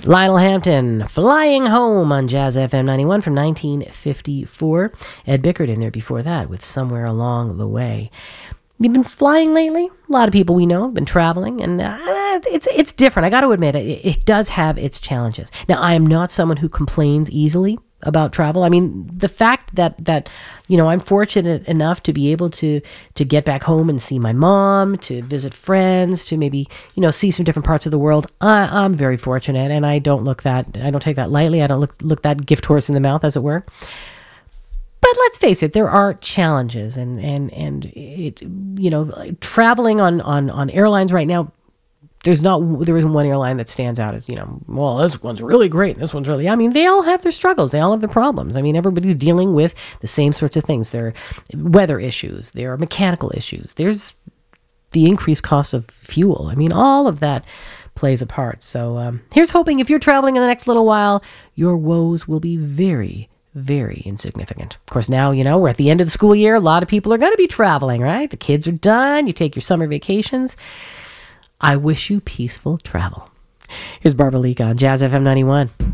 Lionel Hampton, Flying Home on Jazz FM 91 from 1954. Ed Bickert in there before that with Somewhere Along the Way. You've been flying lately? A lot of people we know have been traveling, and it's different. I got to admit, it does have its challenges. Now, I am not someone who complains easily about travel. I mean, the fact that I'm fortunate enough to be able to get back home and see my mom, to visit friends, to maybe see some different parts of the world. I'm very fortunate, and I don't take that lightly. I don't look that gift horse in the mouth, as it were. But let's face it, there are challenges, and traveling on airlines right now. There isn't one airline that stands out as, well, this one's really great. This one's really, they all have their struggles. They all have their problems. I mean, everybody's dealing with the same sorts of things. There are weather issues. There are mechanical issues. There's the increased cost of fuel. I mean, all of that plays a part. So here's hoping if you're traveling in the next little while, your woes will be very, very insignificant. Of course, now, we're at the end of the school year. A lot of people are going to be traveling, right? The kids are done. You take your summer vacations. I wish you peaceful travel. Here's Barbara Leak on Jazz FM 91.